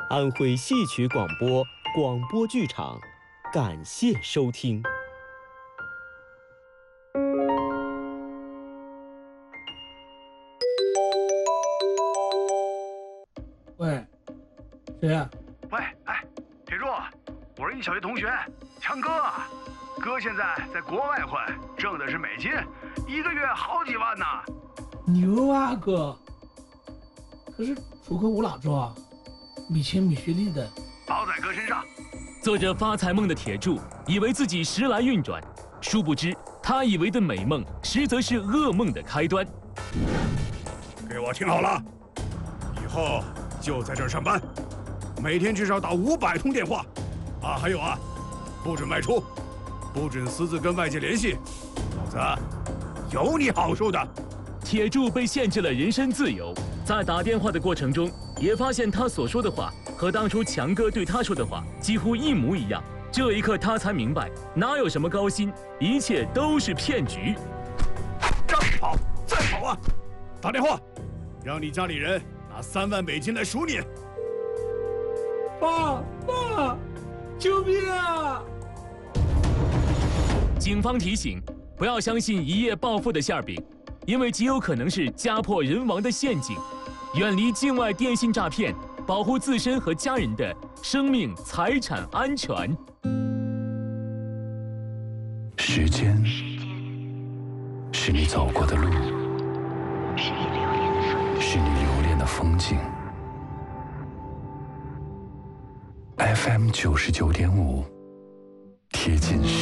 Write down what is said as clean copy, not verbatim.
安徽戏曲广播广播剧场，感谢收听。 喂，谁呀？ 喂，铁柱，我是你小学同学强哥。哥现在在国外混，挣的是美金，1个月好几万呢。 牛啊哥！可是出口我哪知道啊？没钱没学历的。 包在哥身上。 做着发财梦的铁柱以为自己时来运转，殊不知他以为的美梦实则是噩梦的开端。 给我听好了，以后就在这儿上班，每天至少打500通电话。还有不准外出，不准私自跟外界联系，否则有你好受的。 铁柱被限制了人身自由，在打电话的过程中，也发现他所说的话和当初强哥对他说的话几乎一模一样。这一刻，他才明白，哪有什么高薪，一切都是骗局。 跑，再跑啊！打电话，让你家里人拿3万美金来赎你。 爸，救命啊！ 警方提醒，不要相信一夜暴富的馅饼，因为极有可能是家破人亡的陷阱。远离境外电信诈骗，保护自身和家人的生命财产安全。 时间是你走过的路，是你留恋的风景。FM 99.5，贴近